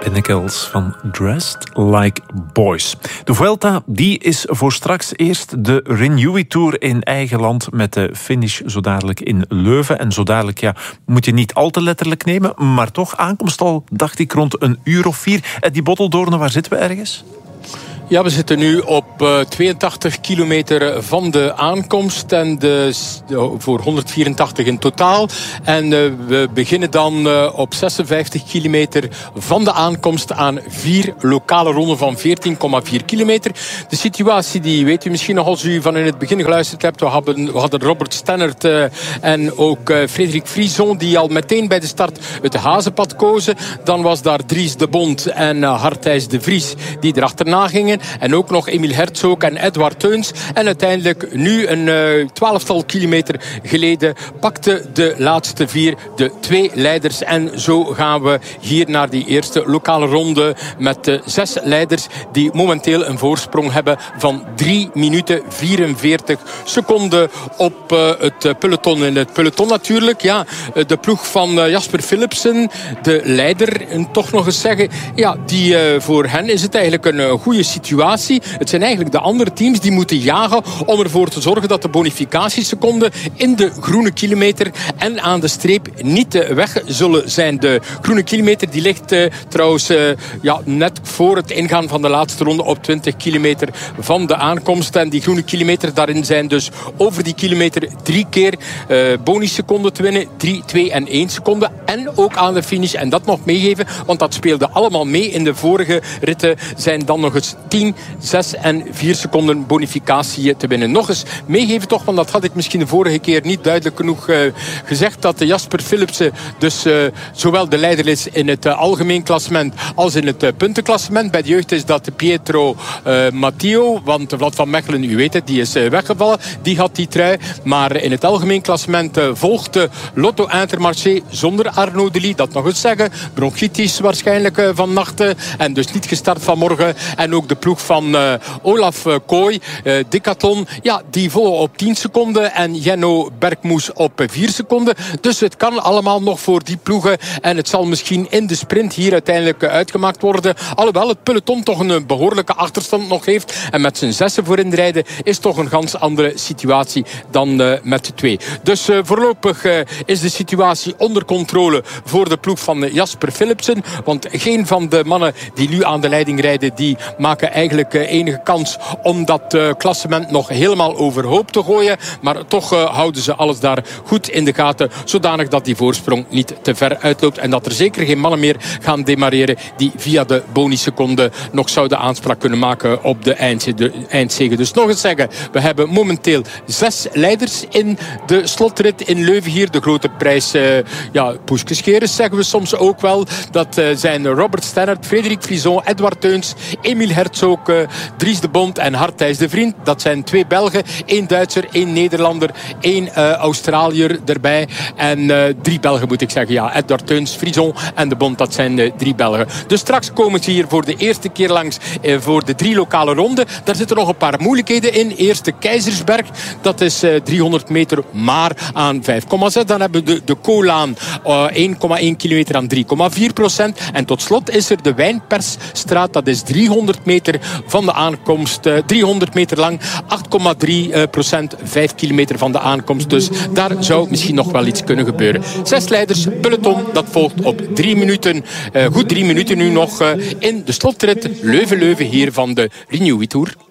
Pinnacles van Dressed Like Boys. De Vuelta die is voor straks eerst de Renewy Tour in eigen land met de finish zo dadelijk in Leuven. En zo dadelijk moet je niet al te letterlijk nemen, maar toch aankomst al, dacht ik, rond 1:04. En die Botteldoornen, waar zitten we ergens? Ja, we zitten nu op 82 kilometer van de aankomst en voor 184 in totaal. En we beginnen dan op 56 kilometer van de aankomst aan 4 lokale ronden van 14,4 kilometer. De situatie, die weet u misschien nog als u van in het begin geluisterd hebt. We hadden Robert Stannard en ook Frederik Frison die al meteen bij de start het hazenpad kozen. Dan was daar Dries de Bond en Hartijs de Vries die erachterna gingen. En ook nog Emil Herzog en Edward Teuns. En uiteindelijk nu een 12-tal kilometer geleden pakten de laatste 4 de 2 leiders. En zo gaan we hier naar die eerste lokale ronde met de 6 leiders die momenteel een voorsprong hebben van 3 minuten 44 seconden op het peloton. In het peloton natuurlijk, ja, de ploeg van Jasper Philipsen, de leider, en toch nog eens zeggen, ja, die voor hen is het eigenlijk een goede situatie. Het zijn eigenlijk de andere teams die moeten jagen om ervoor te zorgen dat de bonificatieseconden in de groene kilometer en aan de streep niet weg zullen zijn. De groene kilometer die ligt trouwens net voor het ingaan van de laatste ronde op 20 kilometer van de aankomst. En die groene kilometer, daarin zijn dus over die kilometer 3 keer bonusseconden te winnen. 3, 2 en 1 seconde. En ook aan de finish. En dat nog meegeven, want dat speelde allemaal mee in de vorige ritten. Zijn dan nog eens 10, 6 en 4 seconden bonificatie te winnen. Nog eens meegeven toch, want dat had ik misschien de vorige keer niet duidelijk genoeg gezegd, dat Jasper Philipsen dus zowel de leider is in het algemeen klassement als in het puntenklassement. Bij de jeugd is dat Pietro Matteo, want Vlad van Mechelen, u weet het, die is weggevallen. Die had die trui. Maar in het algemeen klassement volgt Lotto Intermarché zonder Arnaud Delis. Dat nog eens zeggen. Bronchitis waarschijnlijk vannacht en dus niet gestart vanmorgen. En ook de ploeg van Olaf Kooi, Decathlon, ja, die volgen op 10 seconden en Jenno Bergmoes op 4 seconden. Dus het kan allemaal nog voor die ploegen en het zal misschien in de sprint hier uiteindelijk uitgemaakt worden. Alhoewel het peloton toch een behoorlijke achterstand nog heeft en met zijn 6 voorin rijden is toch een gans andere situatie dan met de 2. Dus voorlopig is de situatie onder controle voor de ploeg van Jasper Philipsen, want geen van de mannen die nu aan de leiding rijden, die maken eigenlijk enige kans om dat klassement nog helemaal overhoop te gooien. Maar toch houden ze alles daar goed in de gaten, zodanig dat die voorsprong niet te ver uitloopt en dat er zeker geen mannen meer gaan demareren die via de bonusseconde nog zouden aanspraak kunnen maken op de eindzege. Dus nog eens zeggen, we hebben momenteel 6 leiders in de slotrit in Leuven hier. De grote prijs, poeskescheres zeggen we soms ook wel. Dat zijn Robert Stannard, Frederik Frison, Edward Teuns, Emil Herzog, Dries de Bond en Hartijs de Vriend. Dat zijn 2 Belgen, 1 Duitser, 1 Nederlander, 1 Australiër erbij. En 3 Belgen moet ik zeggen. Ja, Edward Teuns, Frison en de Bond, dat zijn 3 Belgen. Dus straks komen ze hier voor de eerste keer langs voor de 3 lokale ronden. Daar zitten nog een paar moeilijkheden in. Eerst de Keizersberg, dat is 300 meter maar aan 5,6. Dan hebben we de Koolaan, 1,1 kilometer aan 3,4%. En tot slot is er de Wijnpersstraat, dat is 300 meter van de aankomst, 300 meter lang, 8,3%, 5 kilometer van de aankomst. Dus daar zou misschien nog wel iets kunnen gebeuren. 6 leiders, peloton, dat volgt op 3 minuten. Goed 3 minuten nu nog in de slotrit Leuven-Leuven hier van de Renewy Tour.